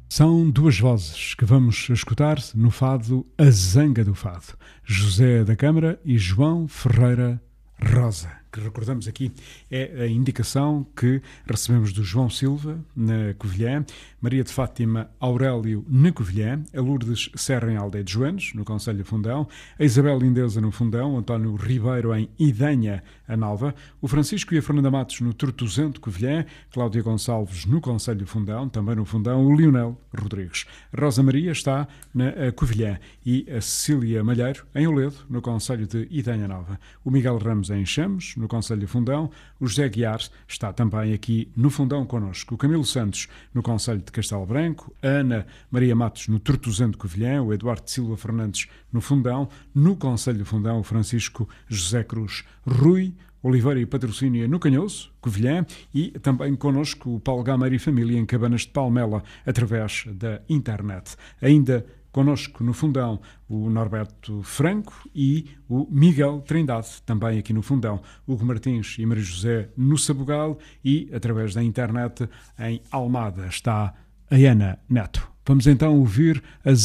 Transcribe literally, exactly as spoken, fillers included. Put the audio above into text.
São duas vozes que vamos escutar no fado A Zanga do Fado. José da Câmara e João Ferreira Rosa, que recordamos aqui é a indicação que recebemos do João Silva, na Covilhã, Maria de Fátima Aurélio, na Covilhã, a Lourdes Serra em Aldeia de Joanes, no Concelho de Fundão, a Isabel Lindeza no Fundão, António Ribeiro em Idanha, a Nalva, o Francisco e a Fernanda Matos no Tortozento, Covilhã, Cláudia Gonçalves no Concelho de Fundão, também no Fundão, o Leonel Rodrigues. Rosa Maria está na Covilhã e a Cecília Malheiro em Oledo, no Concelho de Idanha Nova. O Miguel Ramos em Chames, no Concelho de Fundão, o José Guiar está também aqui no Fundão connosco, o Camilo Santos no Concelho de Castelo Branco, a Ana Maria Matos no Tortozento de Covilhã, o Eduardo Silva Fernandes no Fundão, no Concelho de Fundão, o Francisco José Cruz Rui, Oliveira e Patrocínio no Canhoso, Covilhã, e também connosco o Paulo Gameiro e família em Cabanas de Palmela, através da internet. Ainda connosco no Fundão o Norberto Franco e o Miguel Trindade, também aqui no Fundão. Hugo Martins e Maria José no Sabugal e, através da internet, em Almada está a Ana Neto. Vamos então ouvir as